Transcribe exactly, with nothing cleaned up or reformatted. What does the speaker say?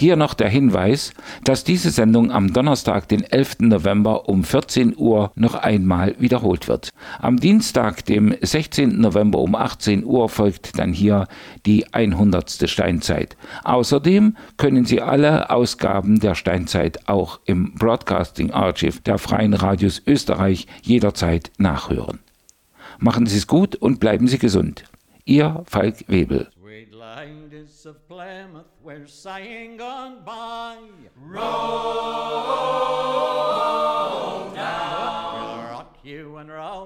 Hier noch der Hinweis, dass diese Sendung am Donnerstag, den elften November um vierzehn Uhr noch einmal wiederholt wird. Am Dienstag, dem sechzehnten November um achtzehn Uhr folgt dann hier die hundertste Steinzeit. Außerdem können Sie alle Ausgaben der Steinzeit auch im Broadcasting Archive der Freien Radios Österreich jederzeit nachhören. Machen Sie es gut und bleiben Sie gesund. Ihr Falk Webel. Sweet ladies of Plymouth, we're saying goodbye. Roll down. We'll rock you and roll.